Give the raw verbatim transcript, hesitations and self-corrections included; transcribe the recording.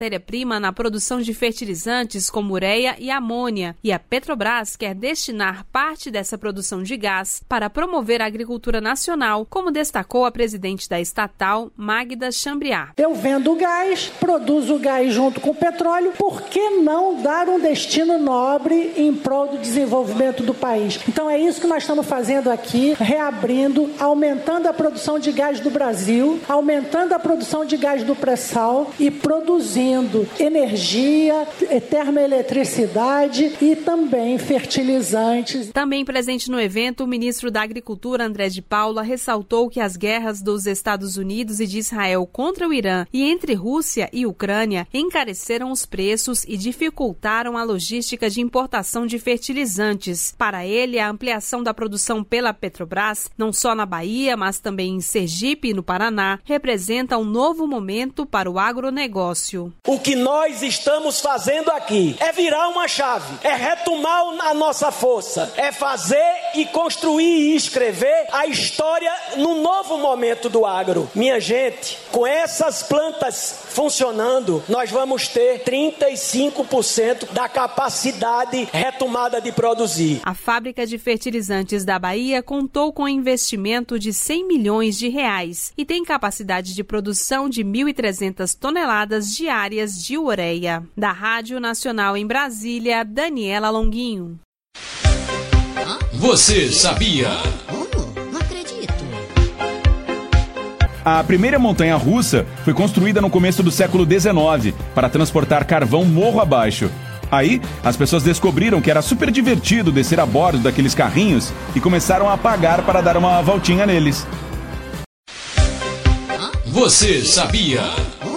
matéria-prima na produção de fertilizantes como ureia e amônia, e a Petrobras quer destinar parte dessa produção de gás para promover a agricultura nacional, como destacou a presidente da estatal, Magda Chambriard. Eu vendo gás, produzo gás junto com o petróleo, por que não dar um destino nobre em prol do desenvolvimento do país? Então é isso que nós estamos fazendo aqui, reabrindo, aumentando a produção de gás do Brasil, aumentando a produção de gás do pré-sal e produzindo energia, termoeletricidade e também fertilizantes. Também presente no evento, o ministro da Agricultura, André de Paula, ressaltou que as guerras dos Estados Unidos e de Israel contra o Irã e entre Rússia e Ucrânia encareceram os preços e dificultaram a logística de importação de fertilizantes. Para ele, a ampliação da produção pela Petrobras, não só na Bahia, mas também em Sergipe e no Paraná, representa um novo momento para o agronegócio. O que nós estamos fazendo aqui é virar uma chave, é retomar a nossa força, é fazer e construir e escrever a história no novo momento do agro. Minha gente, com essas plantas funcionando, nós vamos ter trinta e cinco por cento da capacidade retomada de produzir. A fábrica de fertilizantes da Bahia contou com investimento de cem milhões de reais e tem capacidade de produção de mil e trezentas toneladas diárias de ureia. Da Rádio Nacional em Brasília, Daniela Longuinho. Você sabia? Oh, não acredito. A primeira montanha-russa foi construída no começo do século dezenove para transportar carvão morro abaixo. Aí, as pessoas descobriram que era super divertido descer a bordo daqueles carrinhos e começaram a pagar para dar uma voltinha neles. Você sabia?